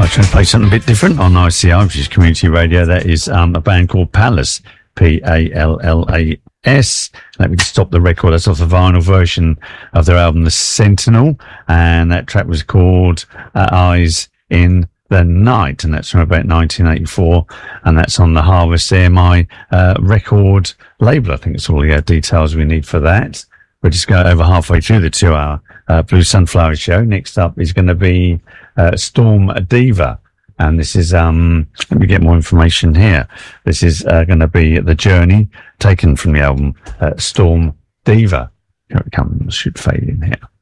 I'm trying to play something a bit different on ICR, which is community radio. That is a band called Pallas, Pallas. Let me just stop the record. That's off the vinyl version of their album, The Sentinel, and that track was called Eyes in the Night, and that's from about 1984, and that's on the Harvest EMI record label. I think it's all the details we need for that. We're just going over halfway through the 2-hour Blue Sunflower show. Next up is going to be Storm Diva, and this is let me get more information here. This is going to be The Journey, taken from the album Storm Diva. Here it comes, should fade in here.